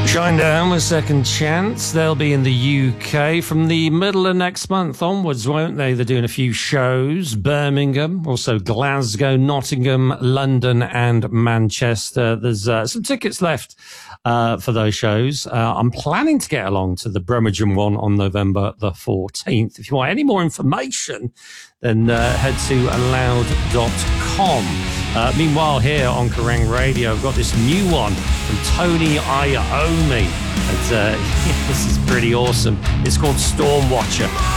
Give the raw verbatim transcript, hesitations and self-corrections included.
Shinedown with Second Chance. They'll be in the U K from the middle of next month onwards, won't they? They're doing a few shows. Birmingham, also Glasgow, Nottingham, London and Manchester. There's uh, some tickets left uh, for those shows. Uh, I'm planning to get along to the Birmingham one on November the fourteenth. If you want any more information, then uh, head to loud dot com. Uh, meanwhile, here on Kerrang Radio, I've got this new one from Tony Iommi. And, uh, this is pretty awesome. It's called Stormwatcher.